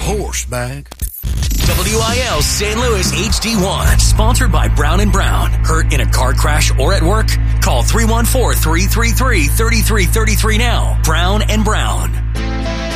horse bag. WIL St. Louis HD1, sponsored by Brown & Brown. Hurt in a car crash or at work? Call 314-333-3333 now. Brown & Brown.